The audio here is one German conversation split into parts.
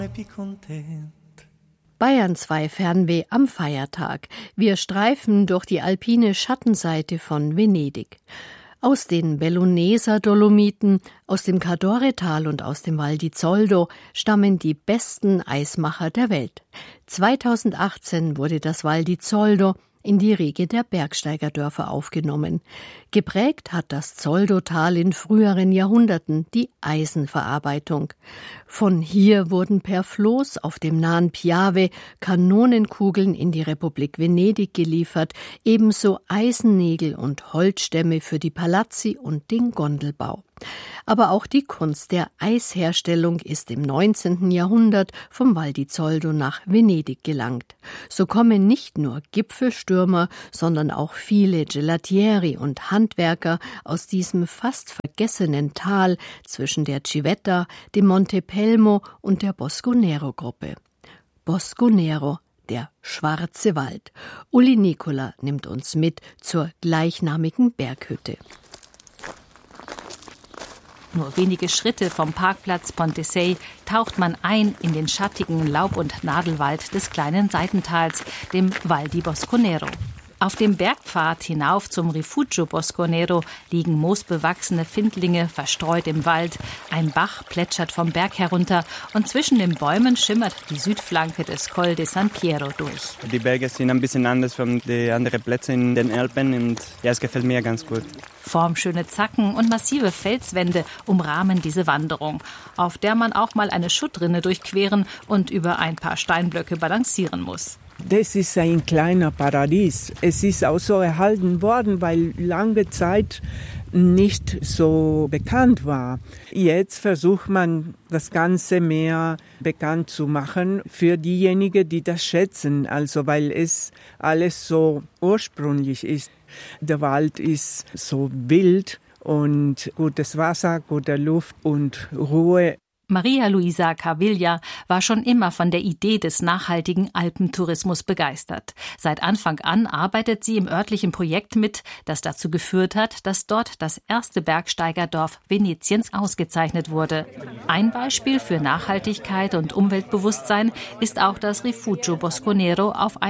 Bayern 2 Fernweh am Feiertag. Wir streifen durch die alpine Schattenseite von Venedig. Aus den Belluneser Dolomiten, aus dem Cadore-Tal und aus dem Val di Zoldo stammen die besten Eismacher der Welt. 2018 wurde das Val di Zoldo in die Riege der Bergsteigerdörfer aufgenommen. Geprägt hat das Zoldo-Tal in früheren Jahrhunderten die Eisenverarbeitung. Von hier wurden per Floß auf dem nahen Piave Kanonenkugeln in die Republik Venedig geliefert, ebenso Eisennägel und Holzstämme für die Palazzi und den Gondelbau. Aber auch die Kunst der Eisherstellung ist im 19. Jahrhundert vom Val di Zoldo nach Venedig gelangt. So kommen nicht nur Gipfelstürmer, sondern auch viele Gelatieri und Handwerker aus diesem fast vergessenen Tal zwischen der Civetta, dem Monte Pelmo und der Bosconero-Gruppe. Bosconero, der schwarze Wald. Uli Nicola nimmt uns mit zur gleichnamigen Berghütte. Nur wenige Schritte vom Parkplatz Ponte Sei taucht man ein in den schattigen Laub- und Nadelwald des kleinen Seitentals, dem Val di Bosconero. Auf dem Bergpfad hinauf zum Rifugio Bosconero liegen moosbewachsene Findlinge verstreut im Wald. Ein Bach plätschert vom Berg herunter und zwischen den Bäumen schimmert die Südflanke des Col de San Piero durch. Die Berge sind ein bisschen anders von den anderen Plätzen in den Alpen und ja, es gefällt mir ganz gut. Formschöne Zacken und massive Felswände umrahmen diese Wanderung, auf der man auch mal eine Schuttrinne durchqueren und über ein paar Steinblöcke balancieren muss. Das ist ein kleiner Paradies. Es ist auch so erhalten worden, weil lange Zeit nicht so bekannt war. Jetzt versucht man, das Ganze mehr bekannt zu machen für diejenigen, die das schätzen. Also weil es alles so ursprünglich ist. Der Wald ist so wild und gutes Wasser, gute Luft und Ruhe. Maria Luisa Caviglia war schon immer von der Idee des nachhaltigen Alpentourismus begeistert. Seit Anfang an arbeitet sie im örtlichen Projekt mit, das dazu geführt hat, dass dort das erste Bergsteigerdorf Venetiens ausgezeichnet wurde. Ein Beispiel für Nachhaltigkeit und Umweltbewusstsein ist auch das Rifugio Bosconero auf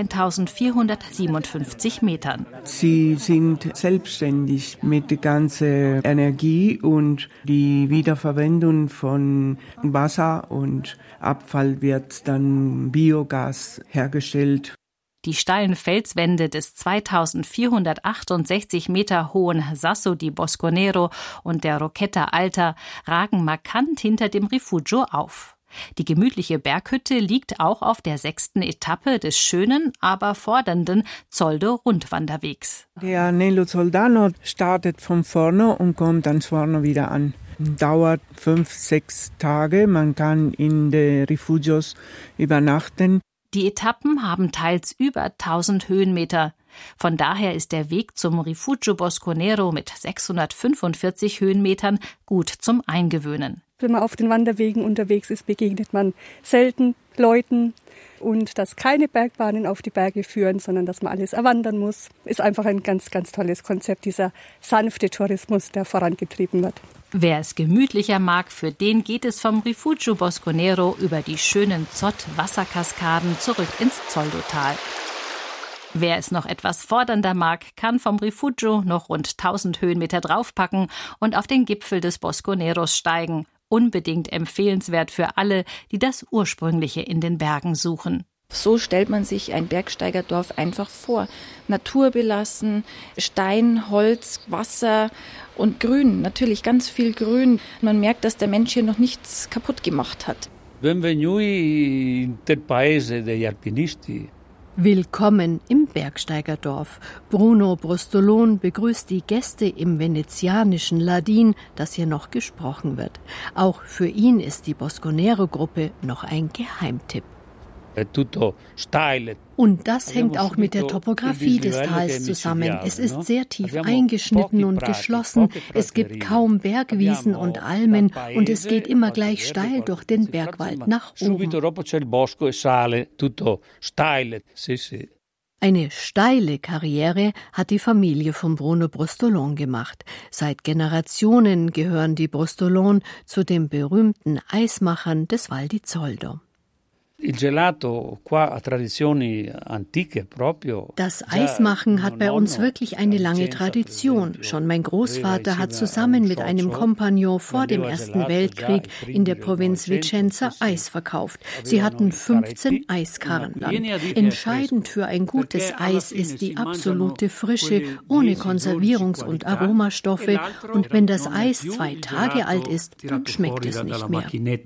1457 Metern. Sie sind selbstständig mit der ganzen Energie und die Wiederverwendung von Wasser und Abfall wird dann Biogas hergestellt. Die steilen Felswände des 2468 Meter hohen Sasso di Bosconero und der Rocchetta Alta ragen markant hinter dem Rifugio auf. Die gemütliche Berghütte liegt auch auf der 6. Etappe des schönen, aber fordernden Zoldo-Rundwanderwegs. Der Anello Soldano startet von vorne und kommt dann vorne wieder an. Dauert 5-6 Tage. Man kann in den Rifugios übernachten. Die Etappen haben teils über 1000 Höhenmeter. Von daher ist der Weg zum Rifugio Bosconero mit 645 Höhenmetern gut zum Eingewöhnen. Wenn man auf den Wanderwegen unterwegs ist, begegnet man selten Leuten. Und dass keine Bergbahnen auf die Berge führen, sondern dass man alles erwandern muss, ist einfach ein ganz, ganz tolles Konzept, dieser sanfte Tourismus, der vorangetrieben wird. Wer es gemütlicher mag, für den geht es vom Rifugio Bosconero über die schönen Zott-Wasserkaskaden zurück ins Zoldo-Tal. Wer es noch etwas fordernder mag, kann vom Rifugio noch rund 1000 Höhenmeter draufpacken und auf den Gipfel des Bosconeros steigen. Unbedingt empfehlenswert für alle, die das Ursprüngliche in den Bergen suchen. So stellt man sich ein Bergsteigerdorf einfach vor. Naturbelassen, Stein, Holz, Wasser und Grün, natürlich ganz viel Grün. Man merkt, dass der Mensch hier noch nichts kaputt gemacht hat. Benvenuti in del paese degli alpinisti. Willkommen im Bergsteigerdorf. Bruno Brustolon begrüßt die Gäste im venezianischen Ladin, das hier noch gesprochen wird. Auch für ihn ist die Bosconero-Gruppe noch ein Geheimtipp. Und das hängt auch mit der Topographie des Tals zusammen. Es ist sehr tief eingeschnitten und geschlossen. Es gibt kaum Bergwiesen und Almen und es geht immer gleich steil durch den Bergwald nach oben. Eine steile Karriere hat die Familie von Bruno Brustolon gemacht. Seit Generationen gehören die Brustolon zu den berühmten Eismachern des Val di Zoldo. Das Eismachen hat bei uns wirklich eine lange Tradition. Schon mein Großvater hat zusammen mit einem Kompagnon vor dem Ersten Weltkrieg in der Provinz Vicenza Eis verkauft. Sie hatten 15 Eiskarren lang. Entscheidend für ein gutes Eis ist die absolute Frische, ohne Konservierungs- und Aromastoffe. Und wenn das Eis 2 Tage alt ist, dann schmeckt es nicht mehr.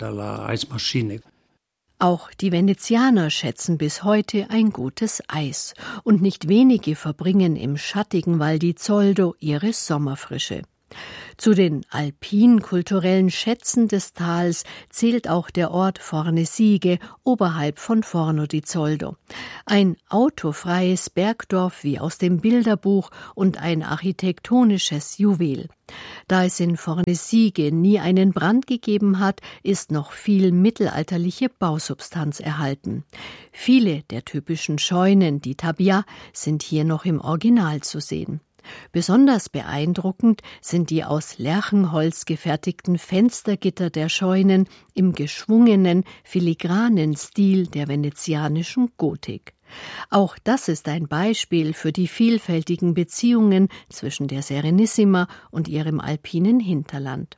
Auch die Venezianer schätzen bis heute ein gutes Eis. Und nicht wenige verbringen im schattigen Val di Zoldo ihre Sommerfrische. Zu den alpin-kulturellen Schätzen des Tals zählt auch der Ort Fornesige oberhalb von Forno di Zoldo. Ein autofreies Bergdorf wie aus dem Bilderbuch und ein architektonisches Juwel. Da es in Fornesige nie einen Brand gegeben hat, ist noch viel mittelalterliche Bausubstanz erhalten. Viele der typischen Scheunen, die Tabbia, sind hier noch im Original zu sehen. Besonders beeindruckend sind die aus Lärchenholz gefertigten Fenstergitter der Scheunen im geschwungenen, filigranen Stil der venezianischen Gotik. Auch das ist ein Beispiel für die vielfältigen Beziehungen zwischen der Serenissima und ihrem alpinen Hinterland.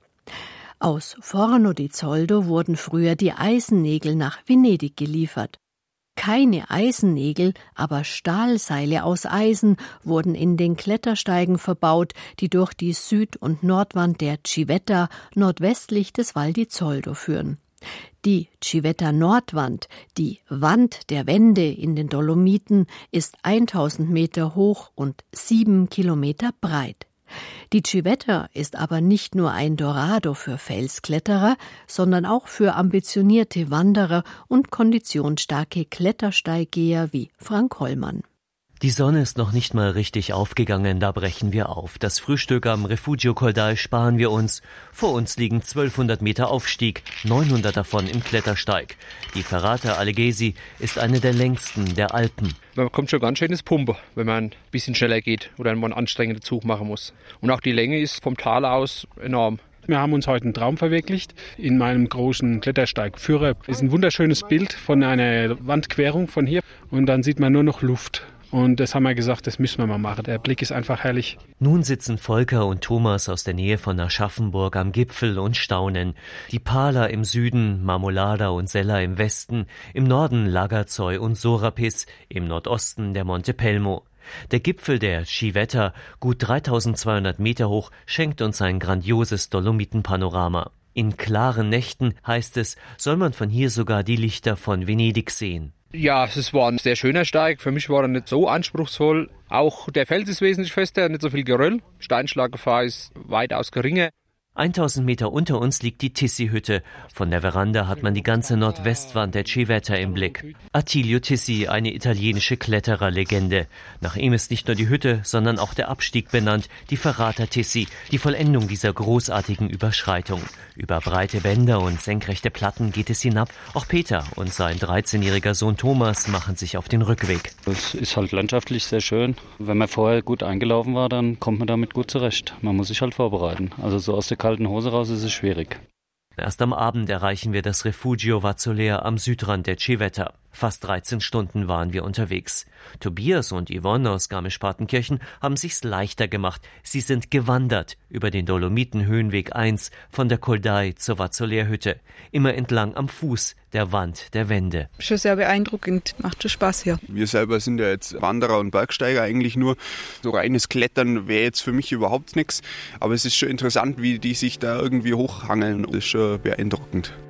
Aus Forno di Zoldo wurden früher die Eisennägel nach Venedig geliefert. Keine Eisennägel, aber Stahlseile aus Eisen wurden in den Klettersteigen verbaut, die durch die Süd- und Nordwand der Civetta nordwestlich des Val di Zoldo führen. Die Civetta-Nordwand, die Wand der Wände in den Dolomiten, ist 1000 Meter hoch und 7 Kilometer breit. Die Civetta ist aber nicht nur ein Dorado für Felskletterer, sondern auch für ambitionierte Wanderer und konditionsstarke Klettersteiggeher wie Frank Hollmann. Die Sonne ist noch nicht mal richtig aufgegangen, da brechen wir auf. Das Frühstück am Refugio Coldai sparen wir uns. Vor uns liegen 1200 Meter Aufstieg, 900 davon im Klettersteig. Die Ferrata Allegesi ist eine der längsten der Alpen. Man kommt schon ganz schön ins Pumpen, wenn man ein bisschen schneller geht oder einen anstrengenden Zug machen muss. Und auch die Länge ist vom Tal aus enorm. Wir haben uns heute einen Traum verwirklicht in meinem großen Klettersteigführer. Es ist ein wunderschönes Bild von einer Wandquerung von hier und dann sieht man nur noch Luft. Und das haben wir gesagt, das müssen wir mal machen. Der Blick ist einfach herrlich. Nun sitzen Volker und Thomas aus der Nähe von Aschaffenburg am Gipfel und staunen. Die Pala im Süden, Marmolada und Sella im Westen, im Norden Lagazoi und Sorapis, im Nordosten der Monte Pelmo. Der Gipfel der Civetta, gut 3200 Meter hoch, schenkt uns ein grandioses Dolomitenpanorama. In klaren Nächten, heißt es, soll man von hier sogar die Lichter von Venedig sehen. Ja, es war ein sehr schöner Steig. Für mich war er nicht so anspruchsvoll. Auch der Fels ist wesentlich fester, nicht so viel Geröll. Steinschlaggefahr ist weitaus geringer. 1000 Meter unter uns liegt die Tissi-Hütte. Von der Veranda hat man die ganze Nordwestwand der Civetta im Blick. Attilio Tissi, eine italienische Klettererlegende. Nach ihm ist nicht nur die Hütte, sondern auch der Abstieg benannt, die Ferrata Tissi, die Vollendung dieser großartigen Überschreitung. Über breite Bänder und senkrechte Platten geht es hinab. Auch Peter und sein 13-jähriger Sohn Thomas machen sich auf den Rückweg. Es ist halt landschaftlich sehr schön. Wenn man vorher gut eingelaufen war, dann kommt man damit gut zurecht. Man muss sich halt vorbereiten. Also so aus der kalten Hose raus ist es schwierig. Erst am Abend erreichen wir das Refugio Vazzoler am Südrand der Civetta. Fast 13 Stunden waren wir unterwegs. Tobias und Yvonne aus Garmisch-Partenkirchen haben sich's leichter gemacht. Sie sind gewandert über den Dolomiten-Höhenweg 1 von der Coldai zur Vazzoler-Hütte. Immer entlang am Fuß der Wand der Wände. Schon sehr beeindruckend. Macht schon Spaß hier. Wir selber sind ja jetzt Wanderer und Bergsteiger eigentlich nur. So reines Klettern wäre jetzt für mich überhaupt nichts. Aber es ist schon interessant, wie die sich da irgendwie hochhangeln. Das ist schon beeindruckend.